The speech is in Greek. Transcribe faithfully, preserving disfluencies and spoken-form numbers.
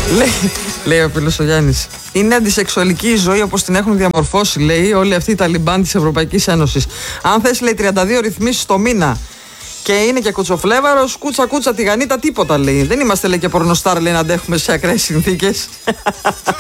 λέει, λέει ο φίλος ο Γιάννης. Είναι αντισεξουαλική η ζωή όπως την έχουν διαμορφώσει, λέει, όλοι αυτοί οι Ταλιμπάν της Ευρωπαϊκής Ένωσης. Αν θες, λέει, τριάντα δύο ρυθμίσεις το μήνα και είναι και κουτσοφλέβαρος, κούτσα κούτσα τηγανίτα, τίποτα, λέει. Δεν είμαστε, λέει, και πορνοστάρ, λέει, να αντέχουμε σε ακραίες συνθήκες.